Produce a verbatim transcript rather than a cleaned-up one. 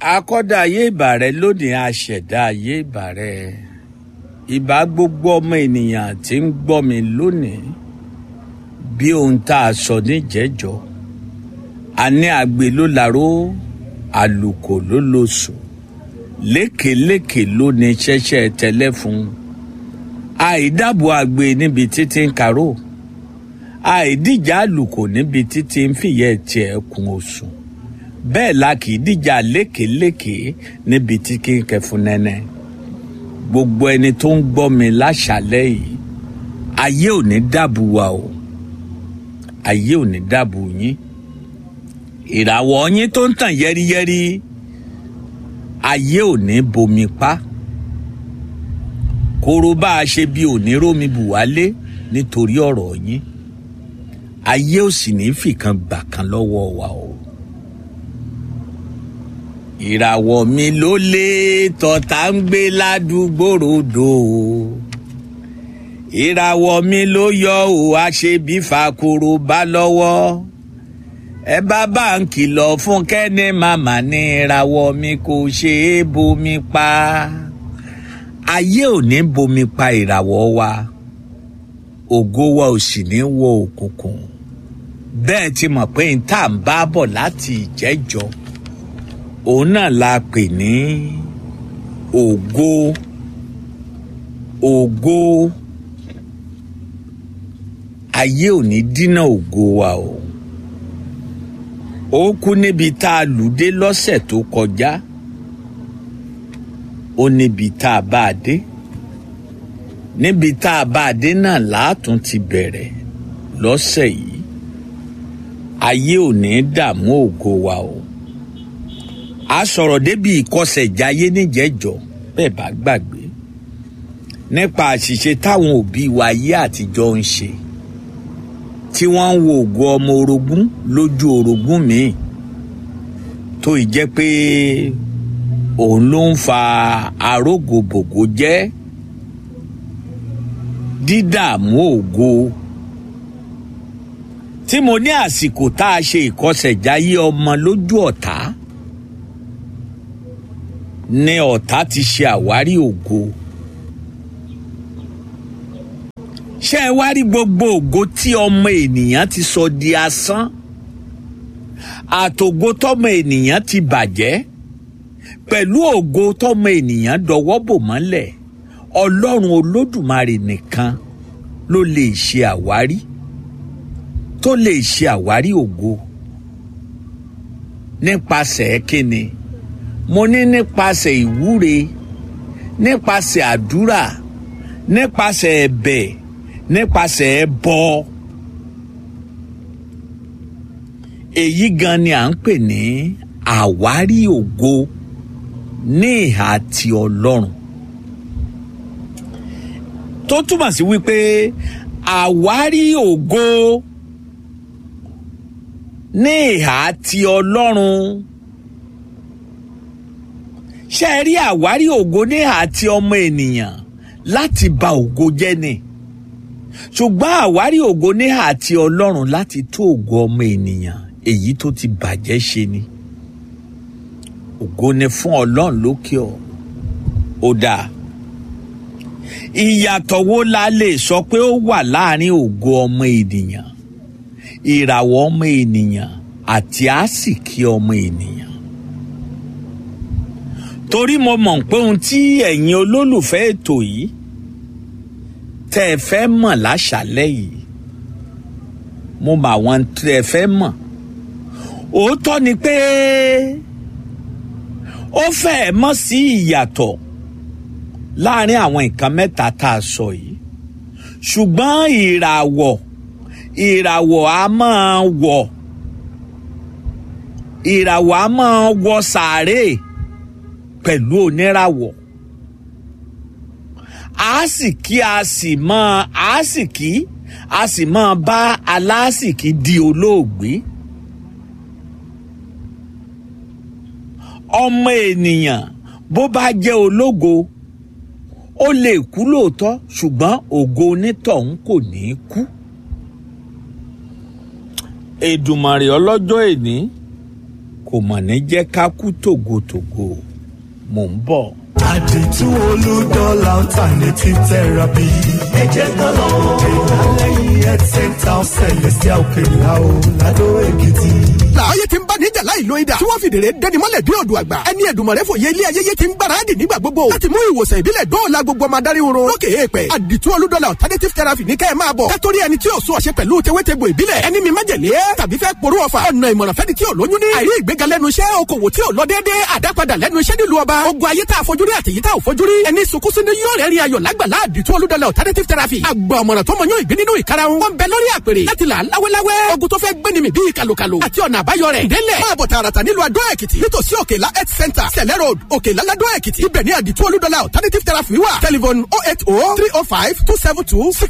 akọ́dá ayé ìbà rẹ lónìí, aṣẹ̀dá ayé ìbà rẹ. Ìbà gbogbo ọmọ ènìyàn tí ń gbọ́ mi lónìí. Bí ohun tá a sọ níjẹ̀jọ́, a ní àgbè ló láró, àlùkò ló lóṣù, lékèélékèé ló ní ṣẹ́ṣẹ́ tẹ́lẹ̀ fún. Àìdáàbò àgbè níbi títí ń karó, àìdíjà àlùkò níbi títí ń fìyẹ́ tiẹ̀ kún oṣù. Bẹ́ẹ̀ la kì í díjà lékèélékèé níbi tí kì í kẹfun nẹ́nẹ́. Gbogbo ẹni tó ń gbọ́ mi láṣàlẹ̀ yìí, ayé ò ní dàbù wa o, ayé ò ní dàbù yín. Ìràwọ̀ yín tó ń tàn yẹ́rìyẹ́rì, ayé ò ní bomi pa. Kóró bá a ṣe bí òní rómi bù wálé nítorí ọ̀rọ̀ yín. Ayé ò sì ní fìkan gbà kan lọ́wọ́ wa o. Ìràwọ̀ mi ló lé tọ̀tá ń gbé ládùúgbò rodò. Ìràwọ̀ mi ló yọ ò àṣebí fàkòrò bá lọ́wọ́. Ẹ bá bá ń kìlọ̀ fún kẹ́ni màmá ní ìràwọ̀ mi kò ṣe é bomi pa. Ayé ò ní bomi pa ìràwọ̀ wa. Ògo wa ò sì ní wọ òkùnkùn. Bẹ́ẹ̀ ti mọ̀ pé n tá ń bá bọ̀ láti ìjẹ́jọ́. Òun náà la pè ní ògo. Ògo. Ayé ò ní dínà ògo wa o. Ó kú níbi tá a lù dé lọ́sẹ̀ tó kọjá. Ó níbi tá a bá a dé. Níbi tá a bá a dé náà látún ti bẹ̀rẹ̀ lọ́sẹ̀ yìí. Ayé ò ní dààmú ògo wa o. A sọ̀rọ̀ débi ìkọsẹ̀jáyé níjẹ̀jọ́ bẹ́ẹ̀ bá gbàgbé. Nípa àṣìṣe táwọn òbí wa ayé àtijọ́ ń ṣe. Tí wọ́n ń wo ògo ọmọ orogún lójú orogún míì. Tó ì jẹ́ pé òun ló ń fa arógòbògò jẹ́. Dídààmú ògo. Tí mo ní àsìkò tá a ṣe ìkọsẹ̀jáyé ọmọ lójú ọ̀tá. Ní ọ̀tá ti ṣe àwárí ògo. Ṣé ẹ wá rí gbogbo ògo tí ọmọ ènìyàn ti sọ di asán? Àtògo tọ́mọ ènìyàn ti bàjẹ́. Pẹ̀lú ògo tọ́mọ ènìyàn dọwọ́ bò mọ́lẹ̀. Ọlọ́run Olódùmarè nìkan ló lè ṣe àwárí. Tó lè ṣe àwárí ògo. Nípasẹ̀ kíni? Mo ní nípasẹ̀ ìwúre, nípasẹ̀ àdúrà, nípasẹ̀ ẹ̀bẹ̀, nípasẹ̀ ẹbọ. Èyí gan ni à ń pè ní àwárí ògo ní ìhà ti Ọlọ́run. Tó túmọ̀ sí wípé àwárí ògo ní ìhà ti Ọlọ́run. Ṣé ẹ rí àwárí ògo ní àti ọmọ ènìyàn láti ba ògo jẹ́ ni? Ṣùgbọ́n àwárí ògo ní àti Ọlọ́run láti tú ògo ọmọ ènìyàn èyí tó ti bàjẹ́ ṣe ni. Ògo ni fún Ọlọ́run lókè ọ̀. Ó dáa. Ìyàtọ̀ wo la lè sọ pé ó wà láàrin ògo ọmọ ènìyàn, ìràwọ̀ ọmọ ènìyàn àti àsìkí ọmọ ènìyàn? Torí mo mọ̀ pé ohun tí ẹ̀yin olólùfẹ́ ètò yìí tẹ́ ẹ fẹ́ mọ̀ láṣàlẹ̀ yìí, mo mọ̀ àwọn tẹ́ ẹ fẹ́ mọ̀. Òótọ́ ni pé ó fẹ́ẹ̀ mọ̀ sí ìyàtọ̀ láàrin àwọn nǹkan mẹ́ta tá a sọ yìí. Ṣùgbọ́n ìràwọ̀ ìràwọ̀ a máa wọ̀ ìràwọ̀ a máa wọ sàárè pẹ̀lú oníràwọ̀. Àsìkí a sì máa àsìkí a sì máa bá alásìkí di olóògbé. Ọmọ ènìyàn bó bá jẹ́ ológo, ó lè kú lóòótọ́, ṣùgbọ́n ògo onítọ̀hún kò ní kú. Èdùmàrè ọlọ́jọ́ èní kò mọ̀ ní jẹ́ ká kú tògótògó. Mò ń bọ̀. Àdìtú Olúdọ́là alternative therapy. Ẹ jẹ́ ká lọ. Ìdálẹ́yìn health center Celestial Òkèlà o, Ládó Èkìtì. Láàyè tí ń bá níjà láì lo idà. Tí wọ́n fi dèrè dẹni mọ́lẹ̀ bí odò àgbà. Ẹni Èdùmàrè fòye ilé ayẹyẹ ti ń gbáradì nígbà gbogbo. Láti mú ìwòsàn ìbílẹ̀ dóòlà gbogbo ọmọ adarí oorun. Lókè èèpẹ̀. Àdìtú Olúdọ́là alternative therapy ní kẹ́ ẹ máa bọ̀. Kátórí ẹni tí ò sún ọ̀ṣẹ́ pẹ̀lú tewétegbò ìbílẹ̀. Ẹni mi májèlé tàbí fẹ́ porú ọ̀fà. Ọ̀nà ìmọ̀ràn fẹ́ni tí ò lóyún ní. Àìrí ìgbéga lẹ́nu iṣẹ́, okòwò tí ò lọ déédéé. Àdápadà lẹ́nu iṣẹ́ nílùú ọba. Ogun ayé tá a fojú rí àtèyí tá ò fojú rí. Ẹni sunkún sínú yóò rẹ́rìn ayọ̀ lágbàlá Àdìtú Olúdọ́là alternative therapy. Àgbà ọ̀mọ̀ràn tó mọ yóò ìgbín nínú ìkarahun. Wọ́n bẹ lórí àpèrè láti là láwẹ́láwẹ́. Ogun tó fẹ́ gbéni mi bíi kàlòkàlò. Àti ọ̀nà àbáyọ rẹ̀. Délẹ̀. Máa bọ̀ tààràtà nílùú Adó Èkìtì. Nítòsí Òkèlá health center Sẹ̀lẹ̀ road Òkèlá Ládó Èkìtì. Ibẹ̀ ní Àdìtú Olúdọ́là alternative therapy wà. Telephone oh eight oh three oh five two seven two six